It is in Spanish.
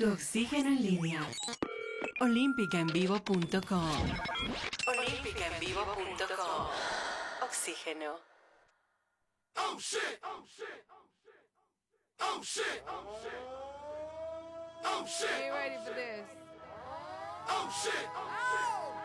Tu oxígeno en línea. Olímpicaenvivo.com. Olímpicaenvivo.com. Oxígeno. Oh shit! Oh shit! Oh shit! Oh shit! Oh shit! Are you ready for this? Oh shit! Oh!